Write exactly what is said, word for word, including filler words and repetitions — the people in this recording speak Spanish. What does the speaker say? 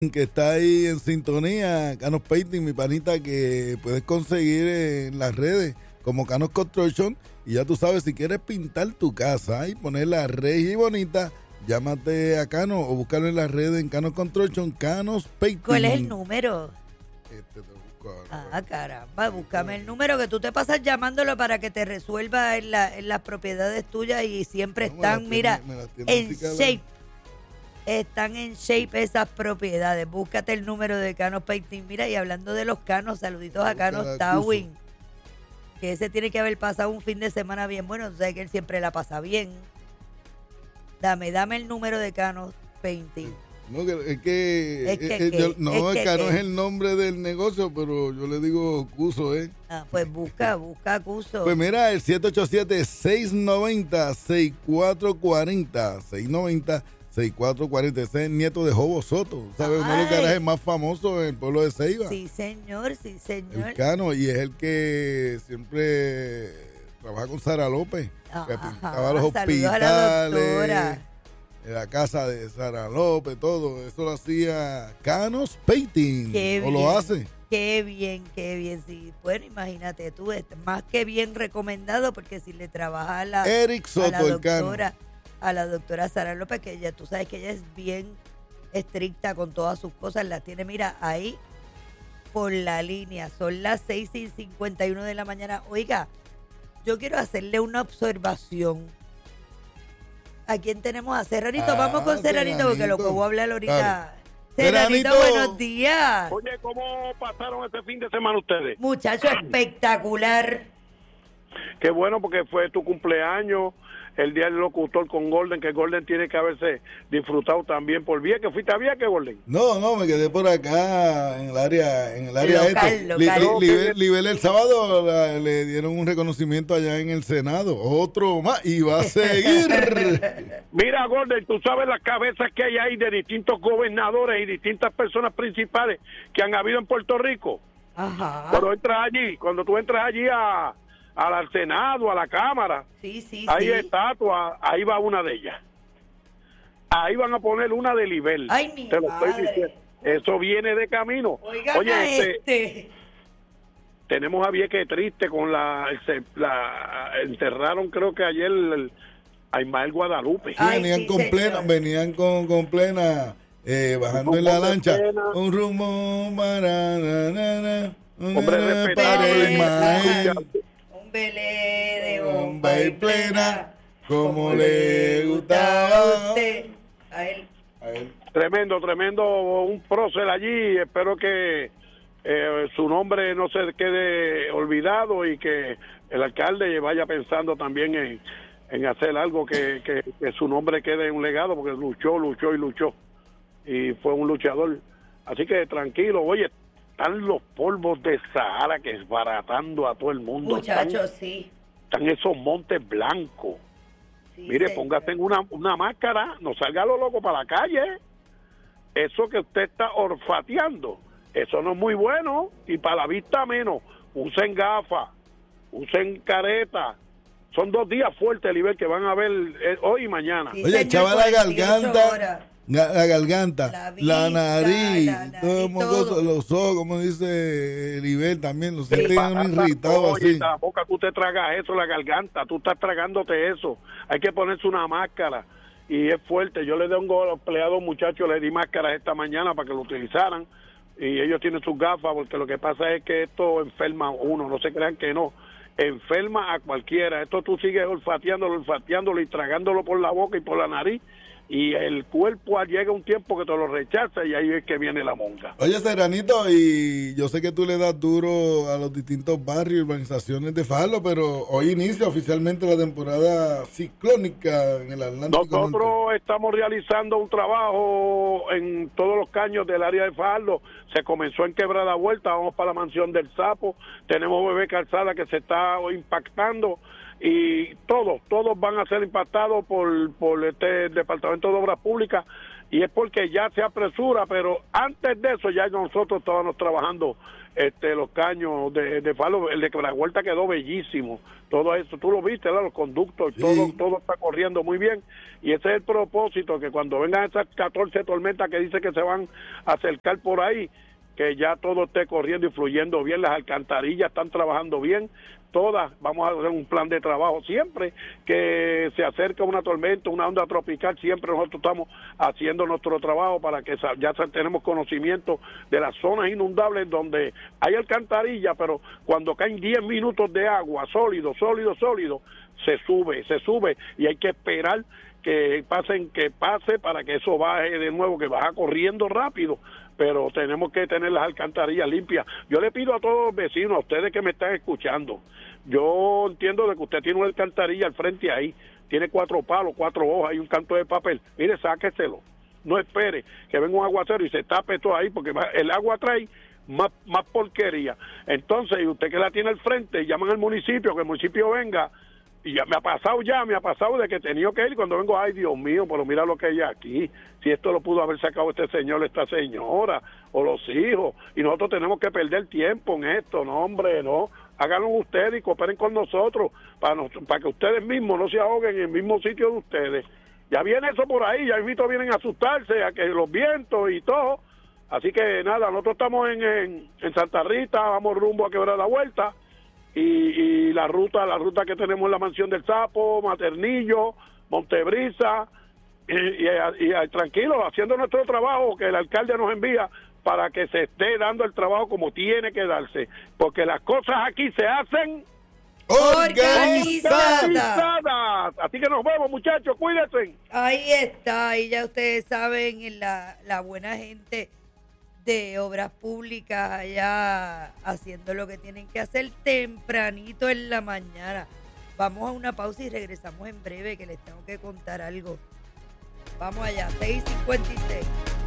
que está ahí en sintonía, Canos Painting, mi panita, que puedes conseguir en las redes como Canos Construction. Y ya tú sabes, si quieres pintar tu casa y ponerla regia y bonita, llámate a Canos o búscalo en las redes en Canos Construction, Canos Painting. ¿Cuál es el número? Este te busco Ah, ahora. caramba, búscame el número que tú te pasas llamándolo para que te resuelva en, la, en las propiedades tuyas y siempre No, me las están, tiene- mira, me las tiene en así cada- shape. Están en shape esas propiedades. Búscate el número de Canos Painting. Mira, y hablando de los Canos, saluditos a Busca Canos la Tawin. Que ese tiene que haber pasado un fin de semana bien bueno. Tú sabes que él siempre la pasa bien. Dame, dame el número de Canos Painting. No, que, es que, Es que, eh, eh, ¿qué? yo- no, Es que, Canos ¿qué? es el nombre del negocio, pero yo le digo Cuso, ¿eh? Ah, pues busca, busca acuso. Pues mira, el siete ocho siete, seis nueve cero, seis cuatro cuatro cero, seis nueve cero, seis cuatro cuatro cero. Ese es el nieto de Jobo Soto, ¿sabes? Uno de los Ay. garajes más famosos en el pueblo de Ceiba. Sí, señor, sí, señor. El Cano, y es el que siempre trabaja con Sara López, que Ajá, pintaba los saludos a la hospitales, doctora. en la casa de Sara López, todo. Eso lo hacía Canos Painting, Qué o bien. lo hace. Qué bien, qué bien. Sí, bueno, imagínate tú, es más que bien recomendado porque si le trabaja a la, Eric a Soto, la el Cano. doctora, a la doctora Sara López, que ella, tú sabes que ella es bien estricta con todas sus cosas, las tiene, mira, ahí por la línea. Son las seis y cincuenta y uno de la mañana. Oiga, yo quiero hacerle una observación. ¿A quién tenemos? A Serranito. Ah, Vamos con Serranito, porque lo que Serranito. voy a hablar ahorita. Claro. Serranito, Serranito. buenos días. Oye, ¿cómo pasaron este fin de semana ustedes? Muchacho espectacular. Qué bueno porque fue tu cumpleaños, el día del locutor con Golden, que Golden tiene que haberse disfrutado también por Vieques. ¿Fuiste a Vieques, Golden? No, no, me quedé por acá en el área, en el área Local, este. local. Li- li- Libel el sábado la- le dieron un reconocimiento allá en el Senado. Otro más y va a seguir. Mira, Golden, tú sabes las cabezas que hay ahí de distintos gobernadores y distintas personas principales que han habido en Puerto Rico. Ajá. Cuando entras allí, cuando tú entras allí a, al Senado, a la Cámara, Sí, sí, hay sí. estatuas, ahí va una de ellas. Ahí van a poner una de Libel. Ay, mi Te lo estoy madre. diciendo. Eso viene de camino. Oigan a Oye, este, este. tenemos a Vieques triste con la, se- la enterraron creo que ayer el- a Ismael Guadalupe. Sí, Ay, venían sí, con señor. plena, venían con, con plena, eh, bajando Un en la poco de lancha. pena. Un rumbo para na, na, na, un Hombre na, na, respetable. para Ismael. Un belé de Bomba y plena, como como le gustaba. a usted. A él. A ver. Tremendo, tremendo, un prócer allí. Espero que eh, su nombre no se quede olvidado y que el alcalde vaya pensando también en, en hacer algo que, que, que su nombre quede en un legado, porque luchó, luchó y luchó. Y fue un luchador. Así que tranquilo, oye, están los polvos de Sahara que es baratando a todo el mundo. Muchachos, Están, sí. están esos montes blancos. sí, Mire, señor. póngase en una, una máscara, no salga lo loco para la calle. Eso que usted está olfateando, eso no es muy bueno. Y para la vista menos, usen gafas, usen careta. Son dos días fuertes, Libel, que van a ver eh, hoy y mañana. Sí, Oye, señor, echaba la cuarenta y ocho garganta, horas. ga- la garganta, La la, vista, nariz, la nariz, todo el mundo, todo. los ojos, como dice Libel también, los sienten Pasa, irritados oye, así. la boca, tú te tragas eso, la garganta, tú estás tragándote eso. Hay que ponerse una máscara y es fuerte. Yo le tengo a los empleados muchachos, les di máscaras esta mañana para que lo utilizaran y ellos tienen sus gafas porque lo que pasa es que esto enferma a uno, no se crean que no. Enferma a cualquiera. Esto tú sigues olfateándolo, olfateándolo y tragándolo por la boca y por la nariz y el cuerpo llega un tiempo que te lo rechaza y ahí es que viene la monga. Oye, Serranito, y yo sé que tú le das duro a los distintos barrios y urbanizaciones de Fajardo, pero hoy inicia oficialmente la temporada ciclónica en el Atlántico Norte. Nosotros estamos realizando un trabajo en todos los caños del área de Fajardo. Se comenzó en Quebrada Vuelta, vamos para la Mansión del Sapo, tenemos Bebé Calzada que se está impactando y todos, todos van a ser impactados por, por este Departamento de Obras Públicas y es porque ya se apresura, pero antes de eso ya nosotros estábamos trabajando este los caños de, de Falo, el de la vuelta quedó bellísimo, todo eso, tú lo viste, ¿verdad? Los conductos, Sí. todo, todo está corriendo muy bien, y ese es el propósito, que cuando vengan esas catorce tormentas que dice que se van a acercar por ahí, que ya todo esté corriendo y fluyendo bien, las alcantarillas están trabajando bien, todas, vamos a hacer un plan de trabajo siempre que se acerca una tormenta, una onda tropical, siempre nosotros estamos haciendo nuestro trabajo para que ya tenemos conocimiento de las zonas inundables donde hay alcantarilla, pero cuando caen diez minutos de agua sólido, sólido, sólido, se sube, se sube y hay que esperar que pasen, que pase para que eso baje de nuevo, que baja corriendo rápido, pero tenemos que tener las alcantarillas limpias. Yo le pido a todos los vecinos, a ustedes que me están escuchando, yo entiendo de que usted tiene una alcantarilla al frente ahí, tiene cuatro palos, cuatro hojas y un canto de papel, mire, sáqueselo, no espere que venga un aguacero y se tape todo ahí, porque el agua trae más, más porquería. Entonces, y usted que la tiene al frente, llaman al municipio, que el municipio venga. Y ya me ha pasado ya, me ha pasado de que he tenido que ir cuando vengo, ay Dios mío, pero mira lo que hay aquí, si esto lo pudo haber sacado este señor, esta señora, o los hijos, y nosotros tenemos que perder tiempo en esto, no hombre, no, háganlo ustedes y cooperen con nosotros, para, nos, para que ustedes mismos no se ahoguen en el mismo sitio de ustedes. Ya viene eso por ahí, ya invito vienen a asustarse, a que los vientos y todo, así que nada, nosotros estamos en, en, en Santa Rita, vamos rumbo a Quebrar la Vuelta, Y, y la ruta la ruta que tenemos en la Mansión del Sapo, Maternillo, Montebrisa, y, y, y, y tranquilo, haciendo nuestro trabajo que el alcalde nos envía para que se esté dando el trabajo como tiene que darse, porque las cosas aquí se hacen organizadas. organizadas. Así que nos vemos, muchachos, cuídense. Ahí está, y ya ustedes saben, la, la buena gente de obras públicas allá haciendo lo que tienen que hacer tempranito en la mañana. Vamos a una pausa y regresamos en breve, que les tengo que contar algo. Vamos allá, seis cincuenta y seis.